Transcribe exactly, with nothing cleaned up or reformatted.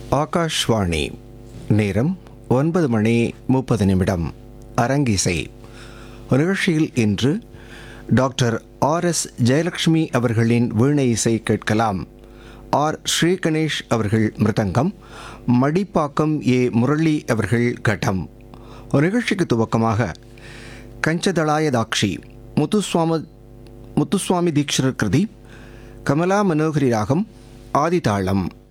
ஆகாஷ்வாணி. நேரம் ஒன்பது மணி முப்பது நிமிடம். அரங்கிசை நிகழ்ச்சியில் இன்று டாக்டர் ஆர் எஸ் ஜெயலட்சுமி அவர்களின் வீணை இசை கேட்கலாம். ஆர் ஸ்ரீ கணேஷ் அவர்கள் மிருதங்கம், மடிப்பாக்கம் ஏ முரளி அவர்கள் கட்டம். நிகழ்ச்சிக்கு துவக்கமாக கஞ்சதளாயதாட்சி முத்துசுவாமி முத்துசுவாமி தீக்ஷிதர் கிருதி, கமலா மனோகரி ராகம், ஆதிதாளம்.